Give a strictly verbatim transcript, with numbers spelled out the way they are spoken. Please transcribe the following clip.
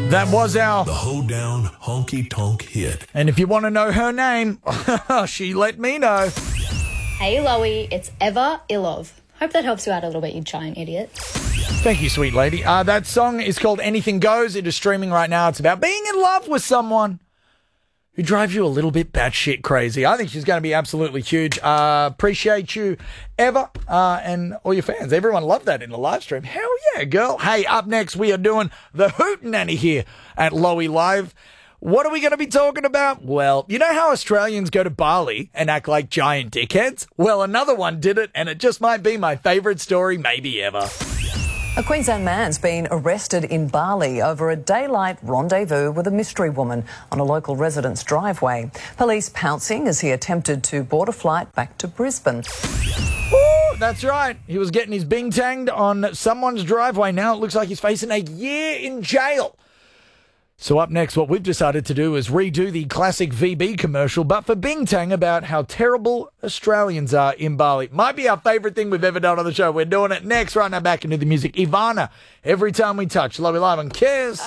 That was our The Hoedown Honky Tonk hit. And if you want to know her name, she let me know. Hey, Loey, it's Eva Ilov. Hope that helps you out a little bit, you giant idiot. Thank you, sweet lady. Uh, that song is called Anything Goes. It is streaming right now. It's about being in love with someone who drives you a little bit batshit crazy. I think she's going to be absolutely huge. Uh, appreciate you, Eva, uh, and all your fans. Everyone loved that in the live stream. Hell yeah, girl. Hey, up next, we are doing the Hootenanny here at Loey Live. What are we going to be talking about? Well, you know how Australians go to Bali and act like giant dickheads? Well, another one did it, and it just might be my favourite story maybe ever. A Queensland man's been arrested in Bali over a daylight rendezvous with a mystery woman on a local resident's driveway. Police pouncing as he attempted to board a flight back to Brisbane. Ooh, that's right. He was getting his bing-tanged on someone's driveway. Now it looks like he's facing a year in jail. So up next, what we've decided to do is redo the classic V B commercial, but for Bing-Tang, about how terrible Australians are in Bali. Might be our favourite thing we've ever done on the show. We're doing it next. Right now, back into the music. Ivana, Every Time We Touch. Loey Live on Kiss.